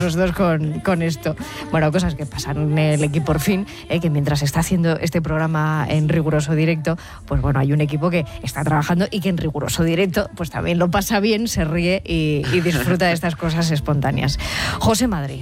los dos con esto. Bueno, cosas que pasan en el equipo por fin, que mientras está haciendo este programa en riguroso directo, pues bueno, hay un equipo que está trabajando y que en riguroso directo pues también lo pasa bien, se ríe y disfruta de estas cosas espontáneas. José Madrid.